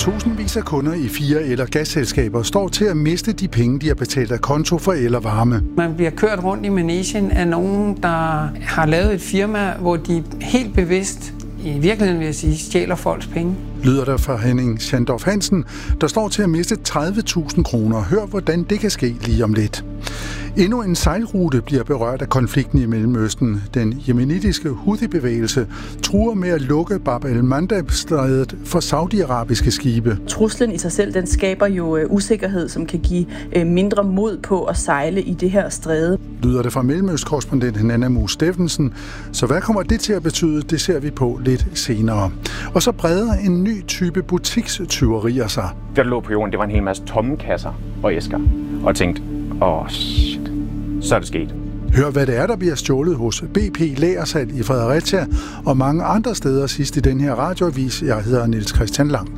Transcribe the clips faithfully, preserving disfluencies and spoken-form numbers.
Tusindvis af kunder i fire el- og gasselskaber står til at miste de penge, de har betalt af konto for el og varme. Man bliver kørt rundt i manegen af nogen, der har lavet et firma, hvor de helt bevidst, i virkeligheden vil jeg sige, stjæler folks penge. Lyder der fra Henning Schandorf Hansen, der står til at miste tredive tusind kroner. Hør, hvordan det kan ske lige om lidt. Endnu en sejlrute bliver berørt af konflikten i Mellemøsten. Den yemenitiske Houthi-bevægelse truer med at lukke Bab el-Mandab-strædet for saudiarabiske skibe. Truslen i sig selv, den skaber jo usikkerhed, som kan give mindre mod på at sejle i det her stræde. Lyder det fra Mellemøst-korrespondent Nanna Mue Steffensen. Så hvad kommer det til at betyde, det ser vi på lidt senere. Og så breder en ny type butikstyverier sig. Der lå på jorden, det var en hel masse tomme kasser og æsker. Og jeg tænkte, åh oh, shit, så er det sket. Hør, hvad det er, der bliver stjålet hos B P Lagersalg i Fredericia og mange andre steder sidst i den her radioavis. Jeg hedder Niels Christian Lang.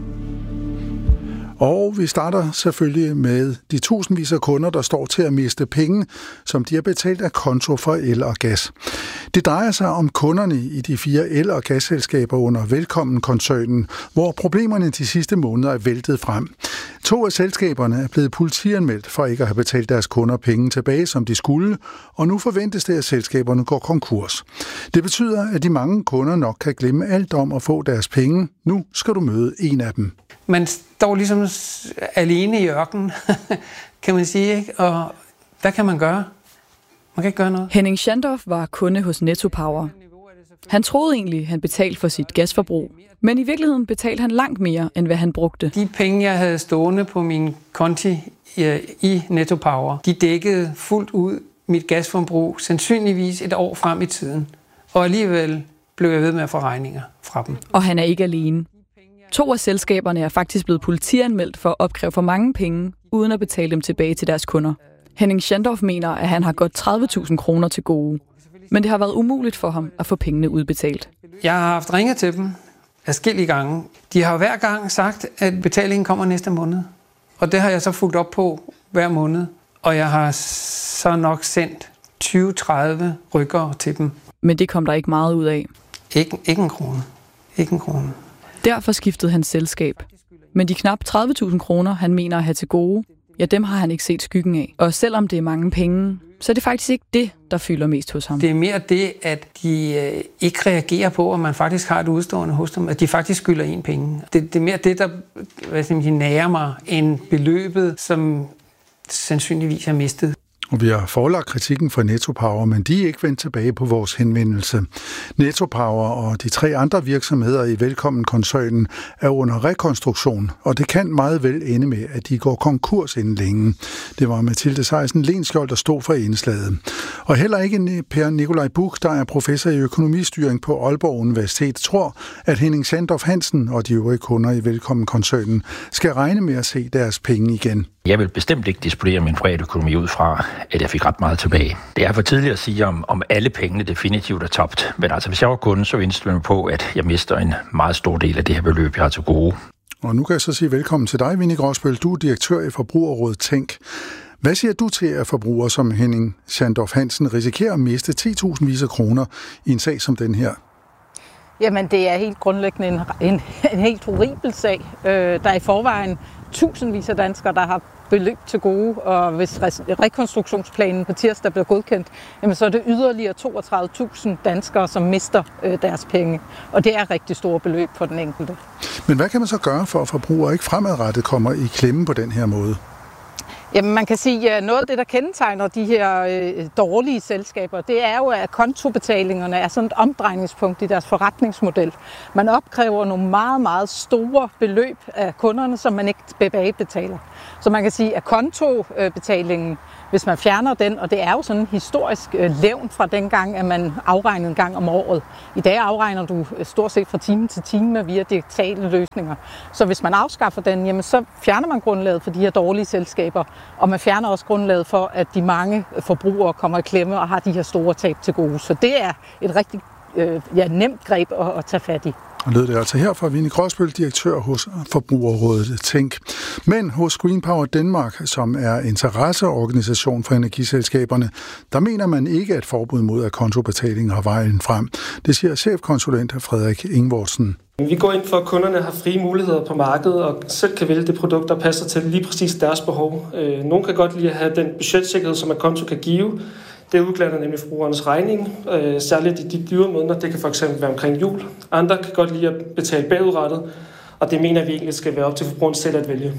Og vi starter selvfølgelig med de tusindvis af kunder, der står til at miste penge, som de har betalt af konto for el og gas. Det drejer sig om kunderne i de fire el- og gasselskaber under Velkommen-koncernen, hvor problemerne de sidste måneder er væltet frem. To af selskaberne er blevet politianmeldt for ikke at have betalt deres kunder penge tilbage, som de skulle, og nu forventes det, at selskaberne går konkurs. Det betyder, at de mange kunder nok kan glemme alt om at få deres penge. Nu skal du møde en af dem. Man står ligesom alene i ørkenen, kan man sige, ikke? Og hvad kan man gøre? Man kan ikke gøre noget. Henning Schandorf var kunde hos Netto Power. Han troede egentlig, han betalte for sit gasforbrug, men i virkeligheden betalte han langt mere, end hvad han brugte. De penge, jeg havde stående på min konti i Netto Power, de dækkede fuldt ud mit gasforbrug, sandsynligvis et år frem i tiden. Og alligevel blev jeg ved med at få regninger fra dem. Og han er ikke alene. To af selskaberne er faktisk blevet politianmeldt for at opkræve for mange penge, uden at betale dem tilbage til deres kunder. Henning Schandorf mener, at han har godt tredive tusind kroner til gode. Men det har været umuligt for ham at få pengene udbetalt. Jeg har haft ringet til dem adskillige gange. De har hver gang sagt, at betalingen kommer næste måned. Og det har jeg så fulgt op på hver måned. Og jeg har så nok sendt tyve til tredive rykkere til dem. Men det kom der ikke meget ud af. Ikke, ikke en krone. Ikke en krone. Derfor skiftede han selskab. Men de knap tredive tusind kroner, han mener at have til gode, ja, dem har han ikke set skyggen af. Og selvom det er mange penge, så er det faktisk ikke det, der fylder mest hos ham. Det er mere det, at de øh, ikke reagerer på, at man faktisk har et udstående hos dem, at de faktisk skylder en penge. Det, det er mere det, der hvad skal man sige, nærer mig, end beløbet, som sandsynligvis har mistet. Og vi har forelagt kritikken fra Netto Power, men de er ikke vendt tilbage på vores henvendelse. Netto Power og de tre andre virksomheder i Velkommen-koncernen er under rekonstruktion, og det kan meget vel ende med, at de går konkurs inden længe. Det var Mathilde Seisen Lenskjold, der stod for indslaget. Og heller ikke Per Nikolaj Buch, der er professor i økonomistyring på Aalborg Universitet, tror, at Henning Schandorf Hansen og de øvrige kunder i Velkommen-koncernen skal regne med at se deres penge igen. Jeg vil bestemt ikke disponere min private økonomi ud fra, at jeg fik ret meget tilbage. Det er for tidligt at sige, om, om alle pengene definitivt er tabt. Men altså, hvis jeg var kunde, så indstiller jeg på, at jeg mister en meget stor del af det her beløb, jeg har til gode. Og nu kan jeg så sige velkommen til dig, Vinnie Gråsbøl. Du er direktør i Forbrugerrådet Tænk. Hvad siger du til, at forbrugere som Henning Schandorf Hansen risikerer at miste ti tusind vis af kroner i en sag som den her? Jamen, det er helt grundlæggende en, en, en helt horribel sag. Øh, der er i forvejen tusindvis af danskere, der har beløb til gode, og hvis rekonstruktionsplanen på tirsdag bliver godkendt, jamen så er det yderligere toogtredive tusind danskere, som mister øh, deres penge. Og det er rigtig store beløb for den enkelte. Men hvad kan man så gøre for, at forbrugere ikke fremadrettet kommer i klemme på den her måde? Jamen man kan sige, at noget af det, der kendetegner de her øh, dårlige selskaber, det er jo, at kontobetalingerne er sådan et omdrejningspunkt i deres forretningsmodel. Man opkræver nogle meget, meget store beløb af kunderne, som man ikke tilbagebetaler. Så man kan sige, at kontobetalingen, hvis man fjerner den, og det er jo sådan en historisk øh, levn fra dengang, at man afregnede en gang om året. I dag afregner du stort set fra time til time via digitale løsninger. Så hvis man afskaffer den, jamen, så fjerner man grundlaget for de her dårlige selskaber, og man fjerner også grundlaget for, at de mange forbrugere kommer i klemme og har de her store tab til gode. Så det er et rigtig øh, ja, nemt greb at, at tage fat i. Og lød det altså her fra Vinnie Gråsbøl, direktør hos Forbrugerrådet Tænk. Men hos Green Power Denmark, som er interesseorganisation for energiselskaberne, der mener man ikke, at forbud mod kontobetaling har vejen frem. Det siger chefkonsulent Frederik Ingvortsen. Vi går ind for, at kunderne har frie muligheder på markedet og selv kan vælge det produkt, der passer til lige præcis deres behov. Nogle kan godt lide at have den budgetsikkerhed, som en konto kan give. Det udglander nemlig forbrugernes regning, særligt i de dyre måneder. Det kan fx være omkring jul. Andre kan godt lide at betale bagudrettet, og det mener vi egentlig skal være op til forbrugeren selv at vælge.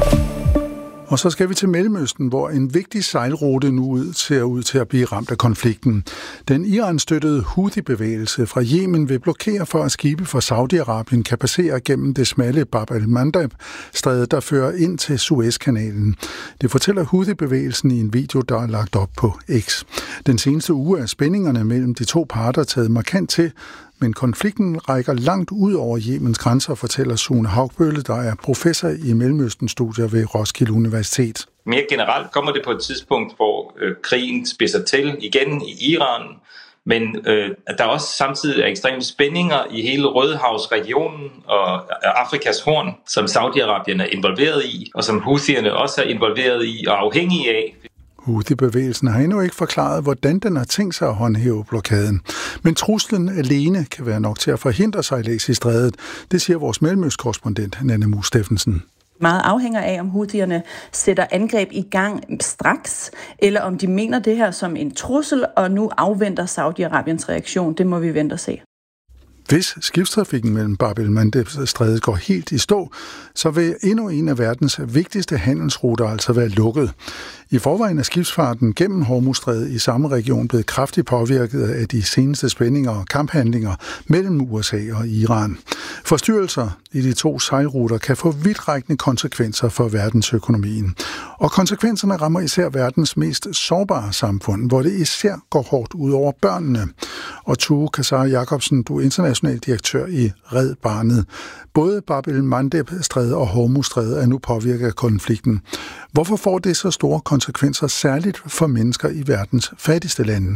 Og så skal vi til Mellemøsten, hvor en vigtig sejlrute nu ud ser ud til at blive ramt af konflikten. Den Iran-støttede Houthi-bevægelse fra Yemen vil blokere for, at skibe fra Saudi-Arabien kan passere gennem det smalle Bab el-Mandeb-stræde, der fører ind til Suezkanalen. Det fortæller Houthi-bevægelsen i en video, der er lagt op på X. Den seneste uge er spændingerne mellem de to parter taget markant til, men konflikten rækker langt ud over Yemens grænser, fortæller Sune Haugbølle, der er professor i Mellemøsten-studier ved Roskilde Universitet. Mere generelt kommer det på et tidspunkt, hvor øh, krigen spidser til igen i Iran, men øh, der er også samtidig ekstreme spændinger i hele Rødehavsregionen og Afrikas Horn, som Saudi-Arabien er involveret i, og som Houthierne også er involveret i og afhængige af. Houthi-bevægelsen har endnu ikke forklaret, hvordan den har tænkt sig at håndhæve blokaden. Men truslen alene kan være nok til at forhindre sejlads i strædet. Det siger vores mellemøstkorrespondent, Nanne Mus Steffensen. Meget afhænger af, om Houthierne sætter angreb i gang straks, eller om de mener det her som en trussel, og nu afventer Saudi-Arabiens reaktion. Det må vi vente og se. Hvis skibstrafikken mellem Bab el-Mandeb-strædet går helt i stå, så vil endnu en af verdens vigtigste handelsruter altså være lukket. I forvejen er skibsfarten gennem Hormuzstrædet i samme region blevet kraftigt påvirket af de seneste spændinger og kamphandlinger mellem U S A og Iran. Forstyrrelser i de to sejlruter kan få vidtrækkende konsekvenser for verdensøkonomien. Og konsekvenserne rammer især verdens mest sårbare samfund, hvor det især går hårdt ud over børnene. Og Tue Kassar Jacobsen, du er international direktør i Red Barnet. Både Bab el-Mandeb-strædet og Hormuzstrædet er nu påvirket af konflikten. Hvorfor får det så store konsekvenser, særligt for mennesker i verdens fattigste lande?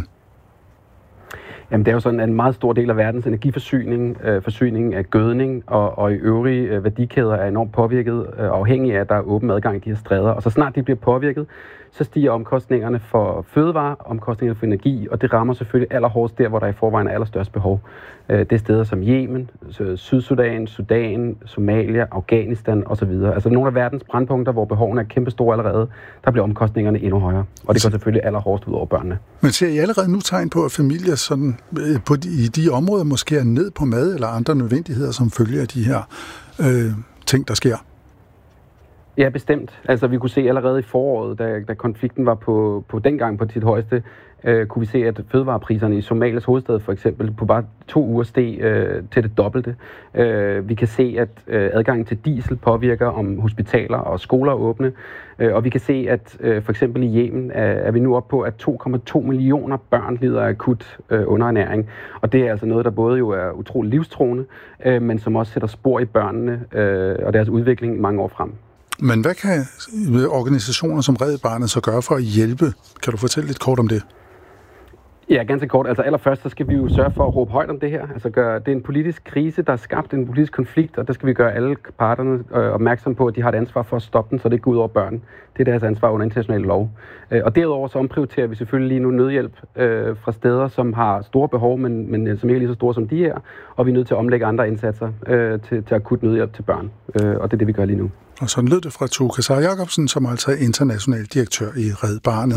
Jamen, det er jo sådan, at en meget stor del af verdens energiforsyning, øh, forsyning af gødning og, og i øvrige øh, værdikæder er enormt påvirket, øh, afhængig af, at der er åben adgang i de her stræder. Og så snart de bliver påvirket, så stiger omkostningerne for fødevarer, omkostningerne for energi, og det rammer selvfølgelig allerhårdest der, hvor der i forvejen er allerstørst behov. Det er steder som Yemen, Sydsudan, Sudan, Somalia, Afghanistan osv. Altså nogle af verdens brandpunkter, hvor behovene er kæmpestore allerede, der bliver omkostningerne endnu højere. Og det går selvfølgelig allerhårdest ud over børnene. Men ser I allerede nu tegn på, at familier sådan, på de, i de områder måske er ned på mad eller andre nødvendigheder, som følger af de her øh, ting, der sker? Ja, bestemt. Altså, vi kunne se allerede i foråret, da, da konflikten var på, på dengang på sit højeste, øh, kunne vi se, at fødevarepriserne i Somalias hovedstad for eksempel på bare to uger steg øh, til det dobbelte. Øh, vi kan se, at øh, adgangen til diesel påvirker, om hospitaler og skoler er åbne. Øh, og vi kan se, at øh, for eksempel i Yemen er, er vi nu oppe på, at to komma to millioner børn lider af akut øh, underernæring. Og det er altså noget, der både jo er utroligt livstruende, øh, men som også sætter spor i børnene øh, og deres udvikling mange år frem. Men hvad kan organisationer som Red Barnet så gøre for at hjælpe? Kan du fortælle lidt kort om det? Ja, ganske kort. Altså allerførst, så skal vi jo sørge for at råbe højt om det her. Altså gøre, det er en politisk krise, der er skabt, en politisk konflikt, og der skal vi gøre alle parterne øh, opmærksom på, at de har et ansvar for at stoppe den, så det ikke går ud over børn. Det er deres ansvar under international lov. Øh, og derudover så omprioriterer vi selvfølgelig lige nu nødhjælp øh, fra steder, som har store behov, men, men som ikke er lige så store som de her, og vi er nødt til at omlægge andre indsatser øh, til, til akut nødhjælp til børn. Øh, og det er det, vi gør lige nu. Og sådan lød det fra Tue Kassar Jacobsen, som altså er international direktør i Red Barnet.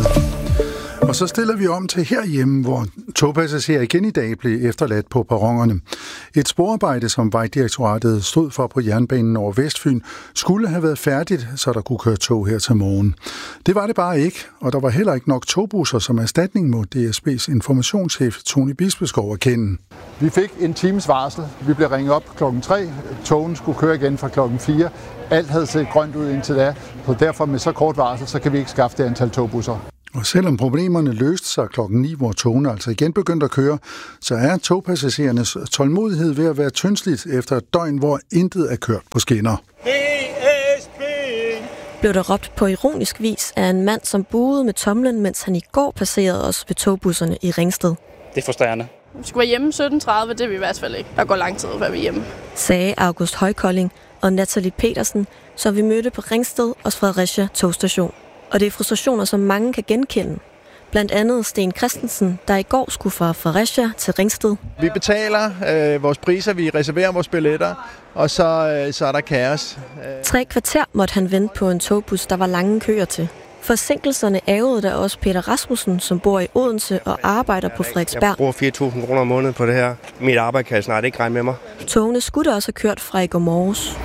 Og så stiller vi om til herhjemme, hvor togpassagerer igen i dag blev efterladt på perronerne. Et sporarbejde, som Vejdirektoratet stod for på jernbanen over Vestfyn, skulle have været færdigt, så der kunne køre tog her til morgen. Det var det bare ikke, og der var heller ikke nok togbusser som erstatning mod D S B's informationschef Tony Bispeskov erkende. Vi fik en times varsel. Vi blev ringet op klokken tre. Togen skulle køre igen fra klokken fire. Alt havde set grønt ud indtil da, så derfor med så kort varsel, så kan vi ikke skaffe det antal togbusser. Og selvom problemerne løste sig klokken ni, hvor togene altså igen begyndte at køre, så er togpassagerernes tålmodighed ved at være tyndsligt efter et døgn, hvor intet er kørt på skinner. D S B! Blev der råbt på ironisk vis af en mand, som buede med tomlen, mens han i går passerede os ved togbusserne i Ringsted. Det er frustrerende. Vi skulle være hjemme sytten tredive, det er vi i hvert fald ikke. Der går lang tid, før vi er hjemme. Sagde August Højkolding og Natalie Petersen, så vi mødte på Ringsted og Fredericia togstation. Og det er frustrationer, som mange kan genkende. Blandt andet Sten Christensen, der i går skulle fra Fredericia til Ringsted. Vi betaler øh, vores priser, vi reserverer vores billetter, og så, øh, så er der kaos. Tre kvarter måtte han vente på en togbus, der var lange køer til. Forsinkelserne ærgede der også Peter Rasmussen, som bor i Odense og arbejder på Frederiksberg. Jeg bruger fire tusind kroner om måneden på det her. Mit arbejde kan jeg snart ikke regne med mig. Togene skulle også have kørt fra i går morges.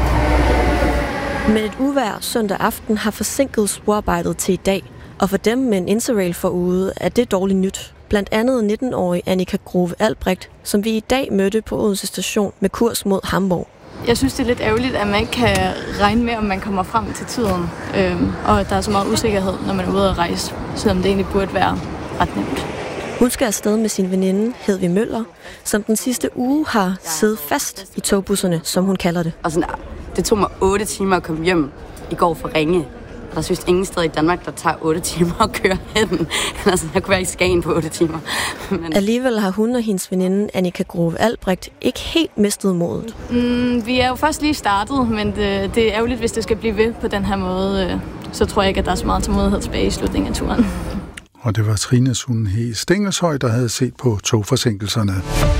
Men et uvejr søndag aften har forsinket sporarbejdet til i dag. Og for dem med en interrail forude er det dårligt nyt. Blandt andet nitten-årige Annika Grove Albrecht, som vi i dag mødte på Odense station med kurs mod Hamburg. Jeg synes, det er lidt ærgerligt, at man ikke kan regne med, om man kommer frem til tiden. Øhm, og at der er så meget usikkerhed, når man er ude at rejse, selvom det egentlig burde være ret nemt. Hun skal afsted med sin veninde, Hedvig Møller, som den sidste uge har siddet fast i togbusserne, som hun kalder det. Og sådan, det tog mig otte timer at komme hjem i går fra Ringe. Der synes ingen sted i Danmark, der tager otte timer at køre hen. Altså, der kunne være i Skagen på otte timer. Men... Alligevel har hun og hendes veninde Annika Grove Albrecht ikke helt mistet modet. Mm, vi er jo først lige startet, men det, det er ærgerligt, hvis det skal blive ved på den her måde. Så tror jeg ikke, at der er så meget tålmodighed tilbage i slutningen af turen. Og det var Trine Sundhe Stengelshøj, der havde set på togforsinkelserne.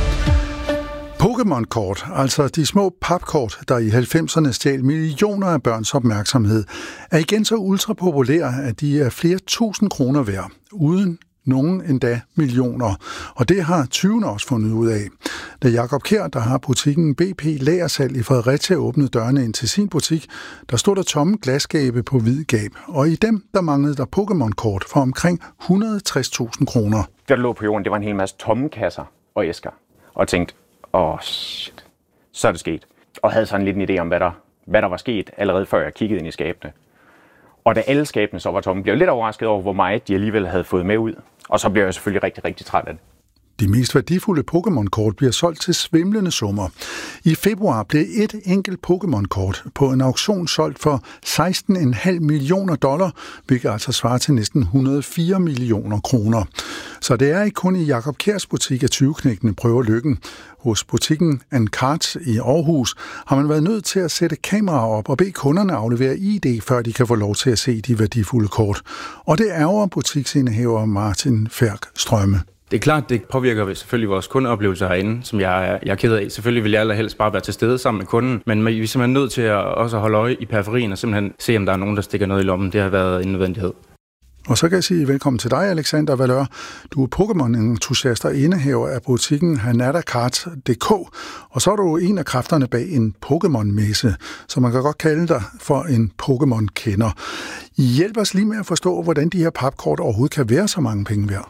Pokémon-kort, altså de små papkort, der i halvfemserne stjal millioner af børns opmærksomhed, er igen så ultrapopulære, at de er flere tusind kroner værd, uden nogen endda millioner. Og det har tyvene også fundet ud af. Da Jakob Kjær, der har butikken B P Lagersalg i Fredericia, åbnede dørene ind til sin butik, der stod der tomme glasskabe på hvid gab. Og i dem, der manglede der Pokémon-kort for omkring et hundrede og tres tusind kroner. Der lå på jorden, det var en hel masse tomme kasser og æsker. Og tænkte, åh, oh, shit, så er det sket. Og havde sådan lidt en idé om, hvad der, hvad der var sket, allerede før jeg kiggede ind i skabene. Og da alle skabene så var tomme, blev jeg lidt overrasket over, hvor meget de alligevel havde fået med ud. Og så blev jeg selvfølgelig rigtig, rigtig træt af det. De mest værdifulde Pokémon-kort bliver solgt til svimlende summer. I februar blev et enkelt Pokémon-kort på en auktion solgt for seksten komma fem millioner dollar, hvilket altså svarer til næsten et hundrede og fire millioner kroner. Så det er ikke kun i Jakob Kjærs butik, at tyveknægtene prøver lykken. Hos butikken Ancart i Aarhus har man været nødt til at sætte kameraer op og bede kunderne aflevere I D, før de kan få lov til at se de værdifulde kort. Og det ærger butiksindehaver Martin Færk Strømme. Det er klart, det påvirker selvfølgelig vores kundeoplevelser herinde, som jeg er, jeg er ked af. Selvfølgelig vil jeg allerhelst bare være til stede sammen med kunden, men vi er simpelthen nødt til at også holde øje i periferien og simpelthen se, om der er nogen, der stikker noget i lommen. Det har været en nødvendighed. Og så kan jeg sige velkommen til dig, Alexander Valør. Du er Pokémon-entusiast og indehaver af butikken hanatacart punktum d k, og så er du en af kræfterne bag en Pokémon-messe, så man kan godt kalde dig for en Pokémon-kender. Hjælp os lige med at forstå, hvordan de her papkort overhovedet kan være så mange penge værd.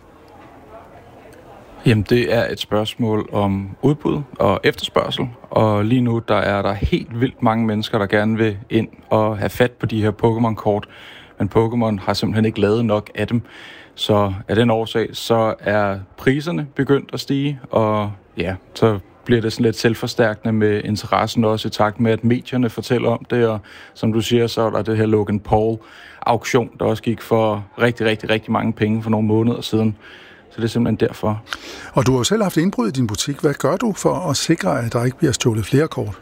Jamen, det er et spørgsmål om udbud og efterspørgsel, og lige nu der er der helt vildt mange mennesker, der gerne vil ind og have fat på de her Pokémon-kort, men Pokémon har simpelthen ikke lavet nok af dem. Så af den årsag, så er priserne begyndt at stige, og ja, så bliver det sådan lidt selvforstærkende med interessen også i takt med, at medierne fortæller om det, og som du siger, så er der det her Logan Paul-auktion, der også gik for rigtig, rigtig, rigtig mange penge for nogle måneder siden. Så det er simpelthen derfor. Og du har jo selv haft indbrud i din butik. Hvad gør du for at sikre, at der ikke bliver stjålet flere kort?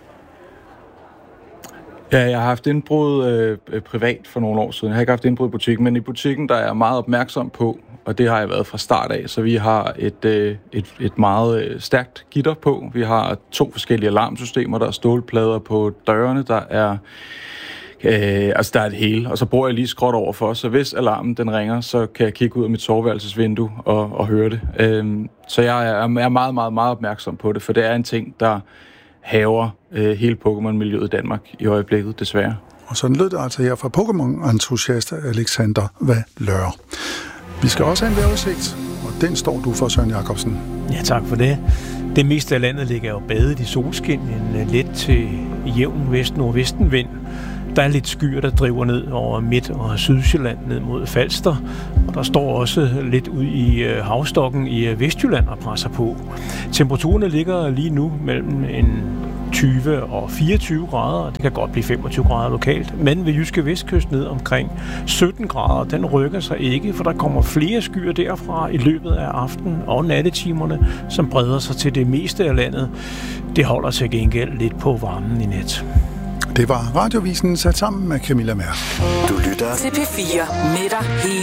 Ja, jeg har haft indbrud øh, privat for nogle år siden. Jeg har ikke haft indbrud i butikken, men i butikken der er jeg meget opmærksom på, og det har jeg været fra start af. Så vi har et, øh, et, et meget øh, stærkt gitter på. Vi har to forskellige alarmsystemer, der er stålplader på dørene, der er Øh, altså der er det hele, og så bruger jeg lige skråt over for, så hvis alarmen den ringer, så kan jeg kigge ud af mit soveværelsesvindue og, og høre det. Øh, så jeg er, er meget, meget, meget opmærksom på det, for det er en ting, der haver øh, hele Pokémon-miljøet i Danmark i øjeblikket, desværre. Og sådan lød det altså her fra Pokémon-entusiast Alexander Valør. Vi skal også have en vejrudsigt, og den står du for, Søren Jacobsen. Ja, tak for det. Det meste af landet ligger jo badet i solskin, en let til jævn vest-nordvestenvind. Der er lidt skyer, der driver ned over Midt- og Sydsjælland ned mod Falster, og der står også lidt ud i havstokken i Vestjylland og presser på. Temperaturerne ligger lige nu mellem en tyve og fireogtyve grader, og det kan godt blive femogtyve grader lokalt, men ved Jyske Vestkyst ned omkring sytten grader. Den rykker sig ikke, for der kommer flere skyer derfra i løbet af aften og nattetimerne, som breder sig til det meste af landet. Det holder til gengæld lidt på varmen i nat. Det var Radiovisen sat sammen med Camilla Mær. Du lytter til P fire med dig hele